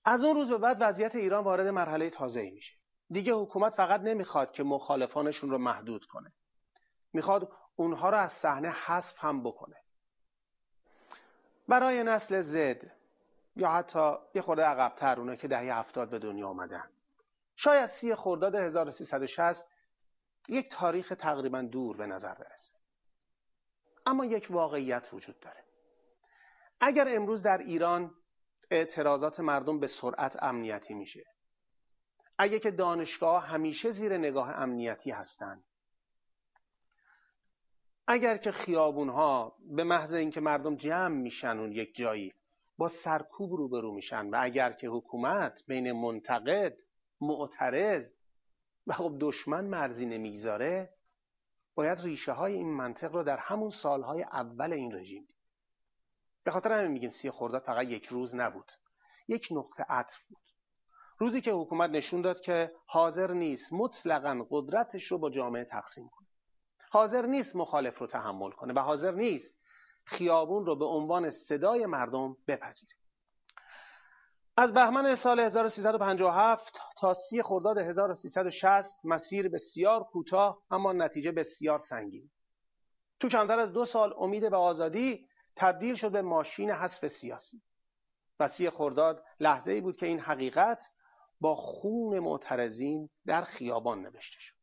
از اون روز به بعد وضعیت ایران وارد مرحله تازه‌ای میشه. دیگه حکومت فقط نمیخواد که مخالفانشون رو محدود کنه، میخواد اونها رو از صحنه حذف هم بکنه. برای نسل زد یا حتی یه خورده عقب‌تر، اونایی که دهه 70 به دنیا آمدن، شاید 30 خرداد 1360 یک تاریخ تقریبا دور به نظر برسه. اما یک واقعیت وجود داره. اگر امروز در ایران اعتراضات مردم به سرعت امنیتی میشه، اگه که دانشگاه همیشه زیر نگاه امنیتی هستن، اگر که خیابونها به محض اینکه مردم جمع میشن اون یک جایی با سرکوب روبرو میشن، و اگر که حکومت بین منتقد، معترض و خب دشمن مرزی نمیگذاره، باید ریشه های این منطق رو در همون سالهای اول این رژیم دید. به خاطر همین میگیم 30 خرداد فقط یک روز نبود، یک نقطه عطف بود. روزی که حکومت نشون داد که حاضر نیست مطلقاً قدرتش رو با جامعه تقسیم کنه، حاضر نیست مخالف رو تحمل کنه و حاضر نیست خیابون رو به عنوان صدای مردم بپذیره. از بهمن سال 1357 تا 30 خرداد 1360 مسیر بسیار کوتاه اما نتیجه بسیار سنگین. تو کمتر از 2 سال امید به آزادی تبدیل شد به ماشین حذف سیاسی و 30 خرداد لحظه‌ای بود که این حقیقت با خون معترضین در خیابان نوشته شد.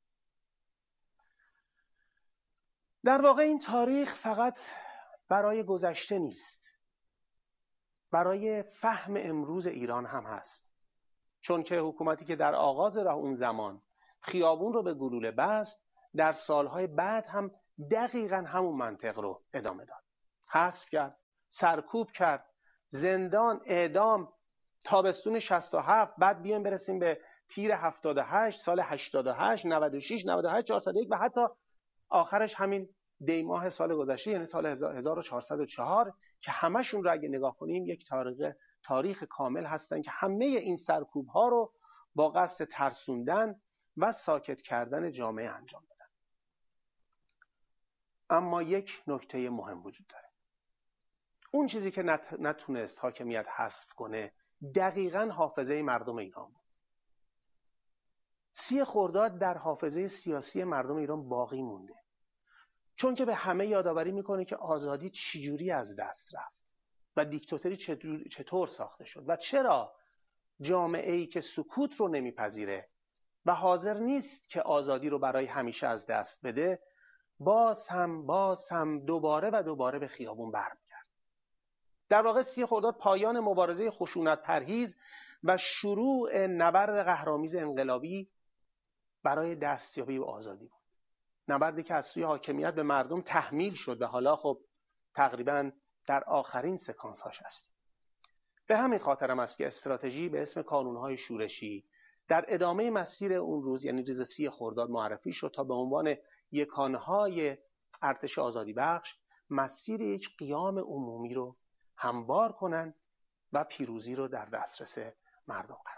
در واقع این تاریخ فقط برای گذشته نیست، برای فهم امروز ایران هم هست، چون که حکومتی که در آغاز راه اون زمان خیابون رو به گلوله بست، در سالهای بعد هم دقیقاً همون منطق رو ادامه داد، حذف کرد، سرکوب کرد، زندان، اعدام، تابستون 67، بعد بیایم برسیم به تیر 78، سال 88، 96، 98، 401 و حتی آخرش همین دیماه سال گذشته، یعنی سال 1404 که همشون رو اگه نگاه کنیم یک تاریخ کامل هستن که همه این سرکوب ها رو با قصد ترسوندن و ساکت کردن جامعه انجام دادن. اما یک نکته مهم وجود داره. اون چیزی که نتونست حاکمیت حذف کنه دقیقاً حافظه مردم ایران بود. 30 خرداد در حافظه سیاسی مردم ایران باقی مونده، چون که به همه یادآوری میکنه که آزادی چجوری از دست رفت و دیکتاتوری چطور ساخته شد و چرا جامعه‌ای که سکوت رو نمیپذیره و حاضر نیست که آزادی رو برای همیشه از دست بده، باز هم دوباره و دوباره به خیابون برمیگرد. در واقع 30 خرداد پایان مبارزه خشونت پرهیز و شروع نبرد قهرآمیز انقلابی برای دستیابی به آزادی بود. نبردی که از سوی حاکمیت به مردم تحمیل شد و حالا خب تقریبا در آخرین سکانس هاش است. به همین خاطر است که استراتژی به اسم کانونهای شورشی در ادامه مسیر اون روز، یعنی روز 30 خرداد، معرفی شد تا به عنوان یکانهای ارتش آزادی بخش مسیر یک قیام عمومی رو هموار کنند و پیروزی رو در دسترس مردم قرار